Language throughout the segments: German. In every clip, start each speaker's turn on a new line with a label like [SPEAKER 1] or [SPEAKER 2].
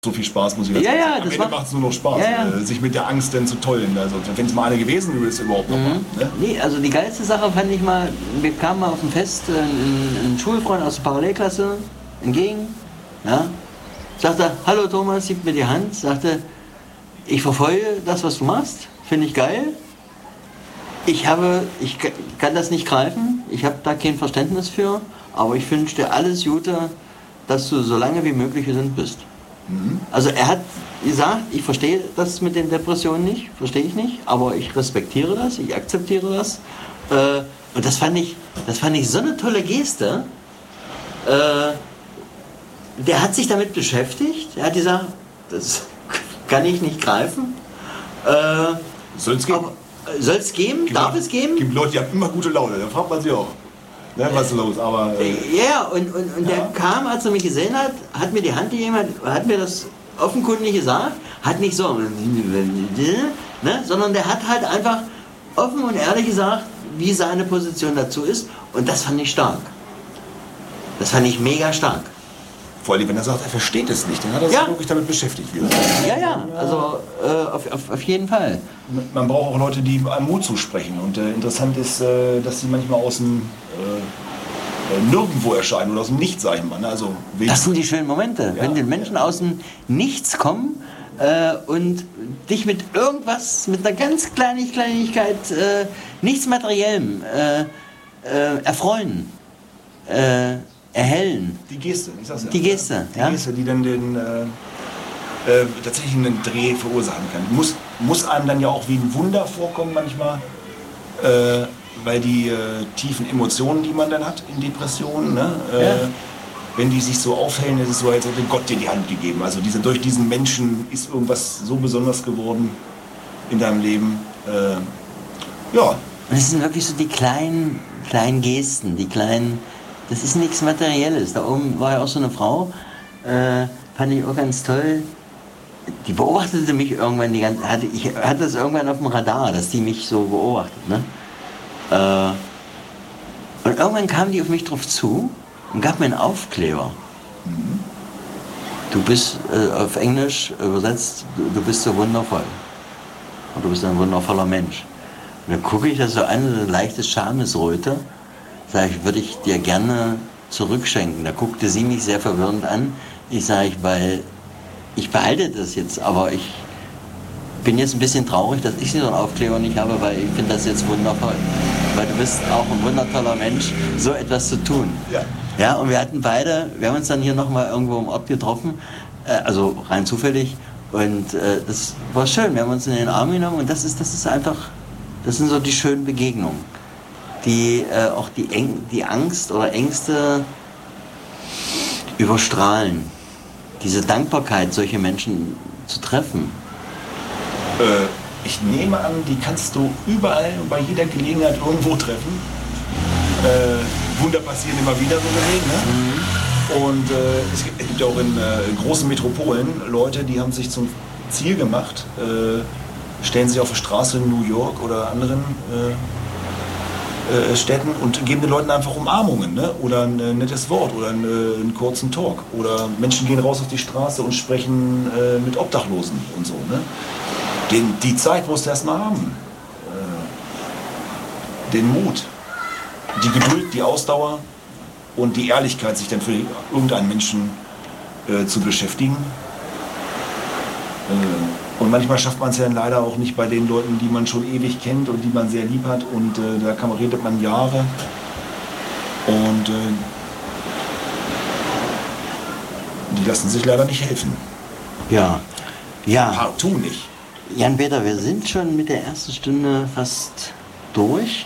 [SPEAKER 1] so viel Spaß, muss ich sagen.
[SPEAKER 2] Ja,
[SPEAKER 1] Am Ende macht es nur noch Spaß, sich mit der Angst dann zu tollen. Also, wenn es mal eine gewesen ist, überhaupt noch mal. Ne?
[SPEAKER 2] Nee, also die geilste Sache fand ich mal, wir kamen mal auf ein Fest, ein Schulfreund aus der Parallelklasse entgegen, ja, sagte, hallo Thomas, gib mir die Hand, sagte, ich verfolge das, was du machst, finde ich geil. Ich kann das nicht greifen, ich habe da kein Verständnis für, aber ich wünsche dir alles Gute, dass du so lange wie möglich gesund bist. Also er hat gesagt, ich verstehe das mit den Depressionen nicht, verstehe ich nicht, aber ich respektiere das, ich akzeptiere das. Und das fand ich so eine tolle Geste. Der hat sich damit beschäftigt, er hat gesagt, das kann ich nicht greifen.
[SPEAKER 1] Soll es geben?
[SPEAKER 2] Soll es geben? Darf es geben?
[SPEAKER 1] Es gibt Leute, die haben immer gute Laune, da fragt man sich auch. Ne, was ist los? Aber,
[SPEAKER 2] ja, und der kam, als er mich gesehen hat, hat mir die Hand gegeben, hat mir das offenkundig gesagt, hat nicht so, ne, sondern der hat halt einfach offen und ehrlich gesagt, wie seine Position dazu ist. Und das fand ich stark. Das fand ich mega stark.
[SPEAKER 1] Vor allem, wenn er sagt, er versteht es nicht, dann hat er sich wirklich damit beschäftigt.
[SPEAKER 2] Ja, also auf jeden Fall.
[SPEAKER 1] Man braucht auch Leute, die einem Mut zusprechen. Und interessant ist, dass sie manchmal aus dem Nirgendwo erscheinen oder aus dem Nichts, sag ich mal. Also,
[SPEAKER 2] das sind die schönen Momente, wenn die Menschen aus dem Nichts kommen und dich mit irgendwas, mit einer ganz Kleinigkeit, nichts Materiellem erfreuen. Erhellen.
[SPEAKER 1] Die Geste, ich sag's ja.
[SPEAKER 2] Die Geste,
[SPEAKER 1] die Geste, die dann tatsächlich einen Dreh verursachen kann. Muss einem dann ja auch wie ein Wunder vorkommen manchmal, weil die tiefen Emotionen, die man dann hat in Depressionen, ne, wenn die sich so aufhellen, ist es so, als hätte Gott dir die Hand gegeben. Also durch diesen Menschen ist irgendwas so besonders geworden in deinem Leben. Ja.
[SPEAKER 2] Und es sind wirklich so die kleinen Gesten, die kleinen. Das ist nichts Materielles. Da oben war ja auch so eine Frau, fand ich auch ganz toll. Die beobachtete mich irgendwann ich hatte das irgendwann auf dem Radar, dass die mich so beobachtet. Ne? Und irgendwann kam die auf mich drauf zu und gab mir einen Aufkleber. Du bist, auf Englisch übersetzt, du bist so wundervoll. Und du bist ein wundervoller Mensch. Und dann gucke ich das so an, so eine leichte Schamesröte. Sag ich, würde ich dir gerne zurückschenken. Da guckte sie mich sehr verwirrend an. Ich sage, weil ich behalte das jetzt, aber ich bin jetzt ein bisschen traurig, dass ich so einen Aufkleber nicht habe, weil ich finde das jetzt wundervoll. Weil du bist auch ein wundertoller Mensch, so etwas zu tun. Ja, und wir haben uns dann hier nochmal irgendwo im Ort getroffen, also rein zufällig. Und das war schön, wir haben uns in den Arm genommen und das ist einfach, das sind so die schönen Begegnungen, die auch die Angst oder Ängste überstrahlen. Diese Dankbarkeit, solche Menschen zu treffen.
[SPEAKER 1] Ich nehme an, die kannst du überall und bei jeder Gelegenheit irgendwo treffen. Wunder passieren immer wieder, so gesehen. Ne? Und es gibt ja auch in großen Metropolen Leute, die haben sich zum Ziel gemacht, stellen sich auf die Straße in New York oder anderen Städten und geben den Leuten einfach Umarmungen, ne? Oder ein nettes Wort oder einen kurzen Talk. Oder Menschen gehen raus auf die Straße und sprechen mit Obdachlosen und so. Ne? Die Zeit musst du erst mal haben. Den Mut, die Geduld, die Ausdauer und die Ehrlichkeit, sich dann für irgendeinen Menschen zu beschäftigen. Und manchmal schafft man es ja leider auch nicht bei den Leuten, die man schon ewig kennt und die man sehr lieb hat. Und da redet man Jahre. Und die lassen sich leider nicht helfen.
[SPEAKER 2] Ja.
[SPEAKER 1] Partout nicht.
[SPEAKER 2] Jan-Peter, wir sind schon mit der ersten Stunde fast durch.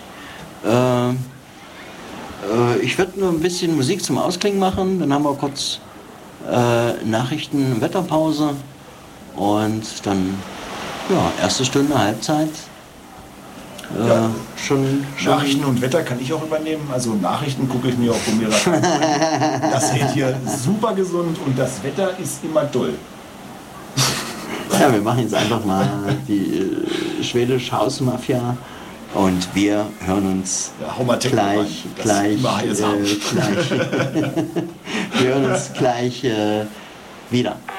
[SPEAKER 2] Ich würde nur ein bisschen Musik zum Ausklingen machen. Dann haben wir kurz Nachrichten, Wetterpause. Und dann, erste Stunde, Halbzeit. Schon
[SPEAKER 1] Nachrichten und Wetter kann ich auch übernehmen. Also Nachrichten gucke ich mir auch von mir an. Das wird hier super gesund und das Wetter ist immer toll.
[SPEAKER 2] Ja, wir machen jetzt einfach mal die schwedische Hausmafia und wir hören uns gleich wir hören uns gleich wieder.